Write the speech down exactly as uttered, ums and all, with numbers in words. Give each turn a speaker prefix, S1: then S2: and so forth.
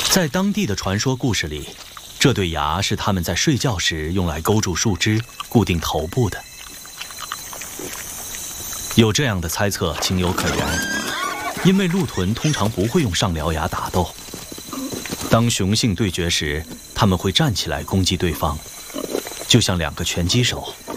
S1: 在当地的传说故事里，这对牙是他们在睡觉时用来勾住树枝、固定头部的。有这样的猜测情有可原，因为鹿豚通常不会用上獠牙打斗。当雄性对决时，他们会站起来攻击对方，就像两个拳击手。